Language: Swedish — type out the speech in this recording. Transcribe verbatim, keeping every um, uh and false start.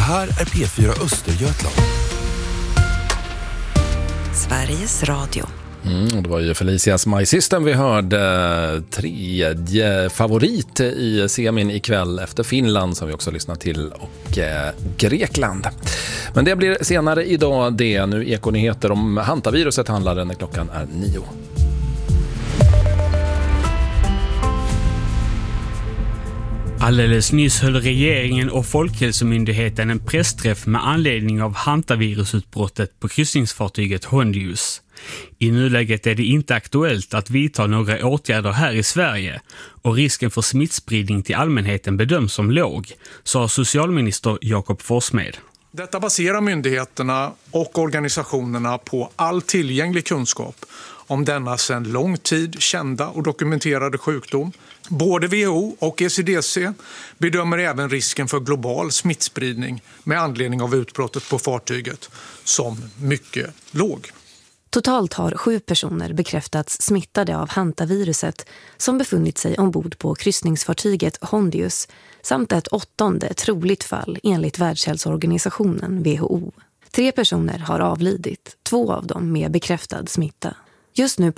här är P fyra Östergötland. Sveriges Radio. Mm, det var ju Felicias My System vi hörde, tredje favorit i semin ikväll efter Finland som vi också lyssnar till och eh, Grekland. Men det blir senare idag det. Nu Ekonyheter om hantaviruset handlar det när klockan är nio. Alldeles nyss höll regeringen och Folkhälsomyndigheten en pressträff med anledning av hantavirusutbrottet på kryssningsfartyget Hondius. I nuläget är det inte aktuellt att vidta några åtgärder här i Sverige och risken för smittspridning till allmänheten bedöms som låg, sa socialminister Jakob Forssmed. Detta baserar myndigheterna och organisationerna på all tillgänglig kunskap om denna sedan lång tid kända och dokumenterade sjukdom. Både W H O och E C D C bedömer även risken för global smittspridning med anledning av utbrottet på fartyget som mycket låg. Totalt har sju personer bekräftats smittade av hantaviruset som befunnit sig ombord på kryssningsfartyget Hondius samt ett åttonde troligt fall enligt Världshälsoorganisationen W H O. Tre personer har avlidit, två av dem med bekräftad smitta. Just nu